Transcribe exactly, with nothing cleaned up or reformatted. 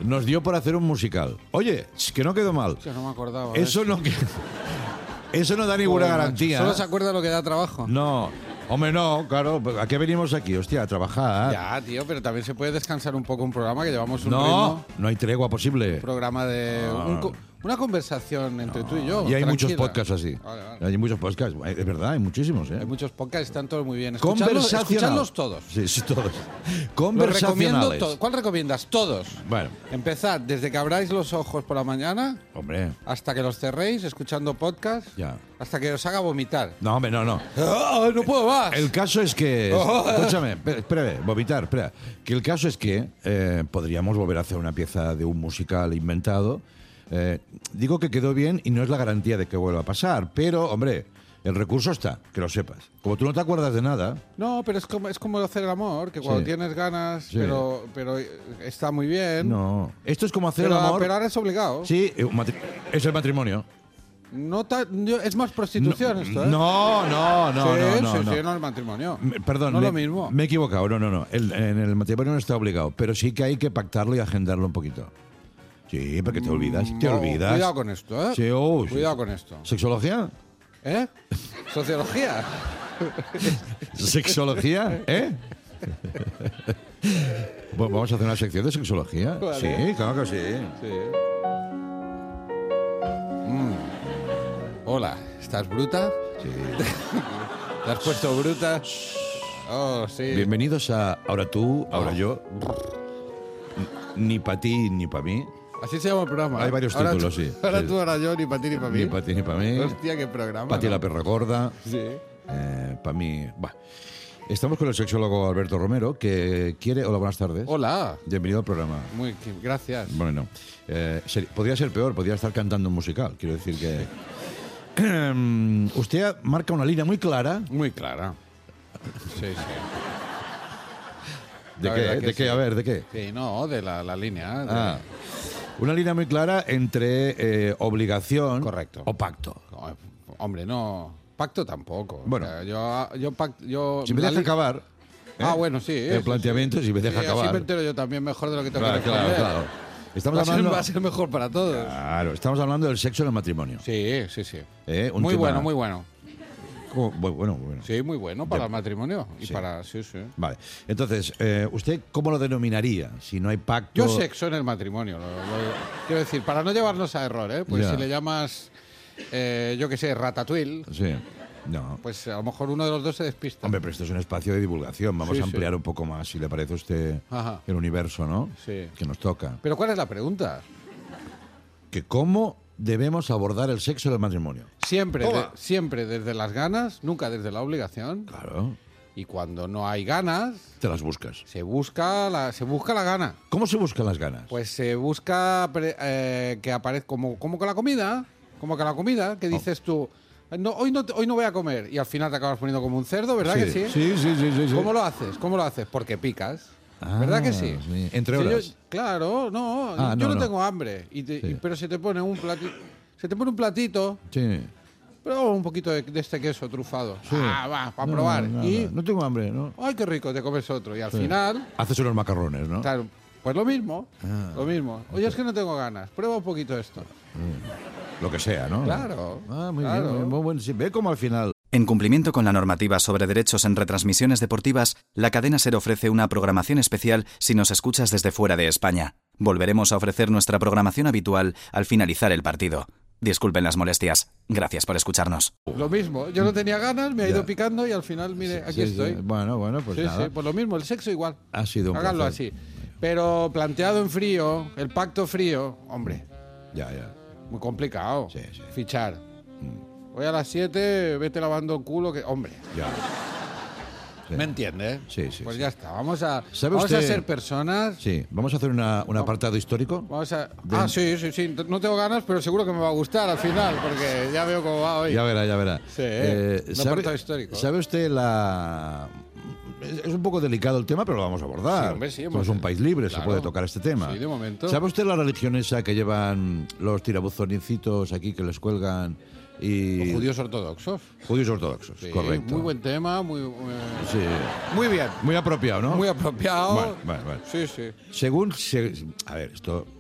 nos dio por hacer un musical. Oye, que no quedó mal. Yo no me acordaba. Eso no, eso no da ninguna Joder, garantía. macho. Solo se acuerda lo que da trabajo. No, hombre, no, claro. ¿A qué venimos aquí? Hostia, a trabajar. Ya, tío, pero también se puede descansar un poco un programa que llevamos un No, ritmo. no hay tregua posible. Un programa de... No. un co- una conversación entre tú y yo. Y hay tranquila. muchos podcasts así. Vale, vale. Hay muchos podcasts. Es verdad, hay muchísimos, ¿eh? Hay muchos podcasts, están todos muy bien. Escuchadlos, Conversacional. escuchadlos todos. Sí, sí, todos. Los recomiendo Conversacionales. todos. ¿Cuál recomiendas? Todos. Bueno, Empezad desde que abráis los ojos por la mañana hombre, hasta que los cerréis escuchando podcast, ya. hasta que os haga vomitar. No, hombre, no, no. ¡Ah, no puedo más! El caso es que... Oh. Escúchame, espera, espera, vomitar, espera. Que el caso es que eh, podríamos volver a hacer una pieza de un musical inventado. Eh, digo que quedó bien y no es la garantía de que vuelva a pasar, pero, hombre, el recurso está, que lo sepas. Como tú no te acuerdas de nada... No, pero es como, es como hacer el amor, que cuando Sí. tienes ganas, Sí. pero, pero está muy bien. No. Esto es como hacer pero, el amor... pero ahora es obligado. Sí, eh, un matri- es el matrimonio. No ta- yo- es más prostitución no, esto, ¿eh? No, no, no, sí, no, no, sí, no. sí, no el matrimonio. Me- Perdón, no me, lo mismo. me he equivocado. No, no, no. El- en el matrimonio no está obligado, pero sí que hay que pactarlo y agendarlo un poquito. Sí, porque te olvidas, te Mm, olvidas. Cuidado con esto, ¿eh? Sí, oh, sí, Cuidado sí. con esto. ¿Sexología? ¿Eh? ¿Sociología? ¿Sexología? ¿Eh? Bueno, vamos a hacer una sección de sexología. Vale. Sí, claro que sí. Sí. Mm. Hola, ¿estás bruta? Sí. ¿Te has puesto bruta? Oh, sí. Bienvenidos a Ahora tú, ahora Oh. yo. Ni para ti, ni para mí. Así se llama el programa. Hay ¿eh? varios Ahora títulos, tú- sí. Ahora Sí. tú, ahora yo, ni para ti ni para mí. Ni para ti, ni para mí. Hostia, qué programa. Para ti ¿no? la perra gorda. Sí. Eh, para mí... Bah. Estamos con el sexólogo Alberto Romero, que quiere... Hola, buenas tardes. Hola. Bienvenido al programa. Muy, gracias. Bueno, eh, ser- podría ser peor, podría estar cantando un musical. Quiero decir que... Usted marca una línea muy clara. Muy clara. Sí, sí. ¿De La qué? verdad ¿De que qué? sí. A ver, ¿de qué? Sí, no, de la, la línea. de- Ah, una línea muy clara entre eh, obligación Correcto. o pacto. No, hombre, no. Pacto tampoco. Bueno. O sea, yo, yo, pact- yo Si me la deja li- acabar... ¿eh? Ah, bueno, sí. El eso planteamiento, sí. si me deja Sí, acabar. Así me entero yo también mejor de lo que tengo Claro, que claro, responder. claro. Estamos Va a, ser, hablando... va a ser mejor para todos. Claro, estamos hablando del sexo en el matrimonio. Sí, sí, sí. ¿eh? Un Muy tema- bueno, muy bueno. como- Bueno, bueno, bueno. Sí, muy bueno para Ya. el matrimonio. Y Sí. para. Sí, sí. Vale. Entonces, eh, ¿usted cómo lo denominaría? Si no hay pacto... Yo sexo en el matrimonio. lo- lo- quiero decir, para no llevarnos a error, ¿eh? Pues Ya. si le llamas, eh, yo qué sé, ratatouille, Sí. No. pues a lo mejor uno de los dos se despista. Hombre, pero esto es un espacio de divulgación. Vamos Sí, a sí. ampliar un poco más, si le parece a usted, Ajá. el universo, ¿no? Sí. Que nos toca. Pero ¿cuál es la pregunta? Que cómo debemos abordar el sexo en el matrimonio. Siempre, de- Toma. siempre desde las ganas, nunca desde la obligación. Claro. Y cuando no hay ganas, Te las buscas. se busca la, se busca la gana. ¿Cómo se buscan las ganas? Pues se busca pre- eh, que aparezca como, como con la comida, como con la comida, Oh. que dices tú, no, hoy, no, te- hoy no voy a comer y al final te acabas poniendo como un cerdo, ¿verdad que sí? Sí, sí, sí, sí, sí. ¿Cómo lo haces? ¿Cómo lo haces? Porque picas. Ah, ¿Verdad que sí? sí. Entre Si yo- horas. claro, no, Ah, yo no, no, no. tengo hambre, y te- Sí. y- pero se te pone un platito, se te pone un platito, Sí. pero un poquito de, de este queso trufado. Sí. Ah, va, para No, probar. no, y, no, no tengo hambre, ¿no? ay, qué rico, te comes otro. Y al Sí. final, Haces unos macarrones, ¿no? claro, pues lo mismo, Ah. lo mismo. Oye, es que no tengo ganas, prueba un poquito esto. Lo que sea, ¿no? Claro, Ah, muy claro. bien, muy bien, muy bueno. Sí, ve cómo al final... En cumplimiento con la normativa sobre derechos en retransmisiones deportivas, la cadena SER ofrece una programación especial si nos escuchas desde fuera de España. Volveremos a ofrecer nuestra programación habitual al finalizar el partido. Disculpen las molestias. Gracias por escucharnos. Lo mismo, yo no tenía ganas, me ha Ya. ido picando y al final, mire, aquí Sí, sí. estoy. Bueno, bueno, pues sí, nada. sí, pues lo mismo, el sexo igual. Ha sido un Háganlo placer. así. Pero planteado en frío, el pacto frío, hombre, Ya, ya. muy complicado. Sí, sí. Fichar. Hoy a las siete, vete lavando el culo, que hombre, Ya. Sí. ¿me entiendes? Sí, sí, Pues sí. ya está, vamos a, ¿Sabe vamos a usted- ser personas. Sí, vamos a hacer una, un apartado histórico. Vamos a... Ven. Ah, sí, sí, sí. No tengo ganas, pero seguro que me va a gustar al final, porque ya veo cómo va hoy. Ya verá, ya verá. Sí, un ¿sabe, apartado histórico. ¿Sabe usted la...? Es es un poco delicado el tema, pero lo vamos a abordar. Sí, hombre, sí, Somos hemos- un país libre, se claro. puede tocar este tema. Sí, de momento. ¿Sabe usted la religión esa que llevan los tirabuzoncitos aquí que les cuelgan y... Los judíos ortodoxos. Judíos ortodoxos, Sí, correcto. Muy buen tema, muy, muy, Sí. muy bien. Muy apropiado, ¿no? Muy apropiado. Vale, vale, vale. Sí, sí. Según... se- a ver, esto...